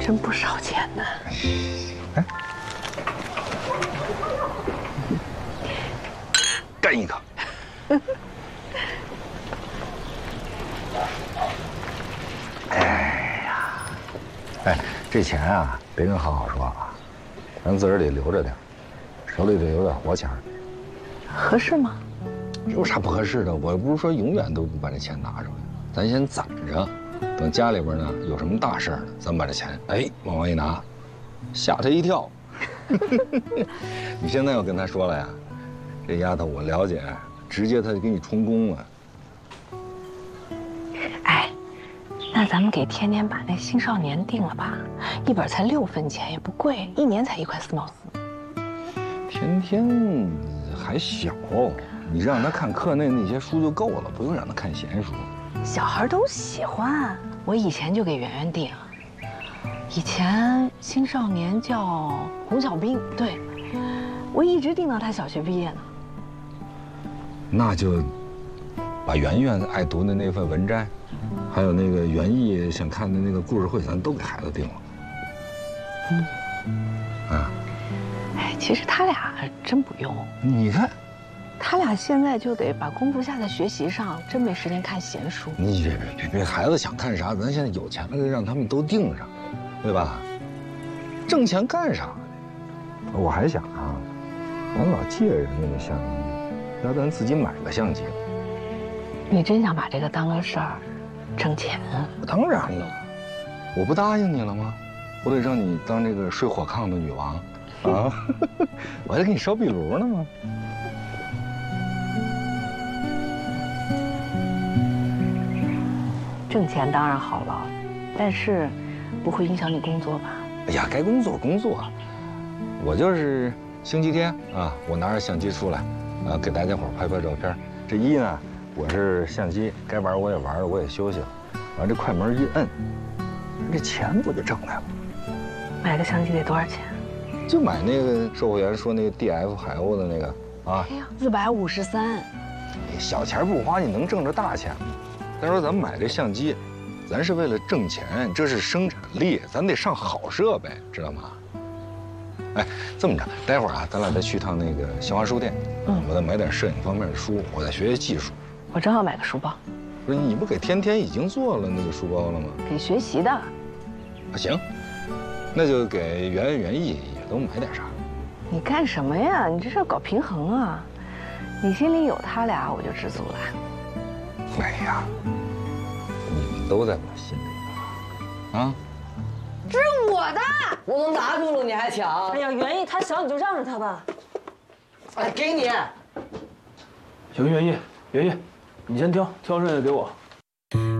真不少钱呢。 哎，干一个。哎呀，哎，这钱啊，别跟好好说啊，咱自个儿得留着点，手里得有点活钱。 合适吗？ 有啥不合适的？我不是说永远都不把这钱拿出来，咱先攒着，等家里边呢有什么大事儿呢，咱把这钱往外一拿，吓他一跳。你现在要跟他说了呀，这丫头我了解，直接他就给你充公了。 哎，那咱们给天天把那《青少年》定了吧，一本才6分钱，也不贵，1年才1块4毛4。 天天还小，你让他看课内那些书就够了，不用让他看闲书。 小孩都喜欢，我以前就给圆圆订。以前《青少年》叫洪小兵，对，我一直订到他小学毕业呢。 那就把圆圆爱读的那份文摘，还有那个园艺想看的那个故事会，咱都给孩子订了。啊， 哎，其实他俩真不用。 你看， 他俩现在就得把功夫下在学习上，真没时间看闲书。 你别，孩子想看啥，咱现在有钱了，让他们都订上，对吧？挣钱干啥？我还想啊，咱老借人家的相机，要咱自己买个相机。 你真想把这个当个事儿，挣钱啊？ 当然了，我不答应你了吗？我得让你当这个睡火炕的女王，啊，我还得给你烧壁炉呢吗？ 挣钱当然好了，但是不会影响你工作吧？ 哎呀，该工作工作，我就是星期天啊，我拿着相机出来，啊，给大家伙拍照片。这一呢，我是相机，该玩我也玩了，我也休息了。完这快门一摁，这钱不就挣来了？ 买个相机得多少钱？ 就买那个售货员说那个 DF 海鸥的那个啊。 哎呀，453。 小钱不花，你能挣着大钱吗？再说咱们买这相机，咱是为了挣钱，这是生产力，咱得上好设备，知道吗？哎，这么着，待会儿啊，咱俩再去趟那个新华书店，我再买点摄影方面的书，我再学学技术。 我正好买个书包。 不是，你不给天天已经做了那个书包了吗？ 给学习的。 啊，行，那就给园艺也都买点啥。 你干什么呀？你这是要搞平衡啊！你心里有他俩，我就知足了。 哎呀，你们都在我心里啊！ 这是我的，我都拿住了，你还抢？ 哎呀，园艺他小，你就让着他吧。 哎，给你。 行，园艺，你先挑剩下的给我。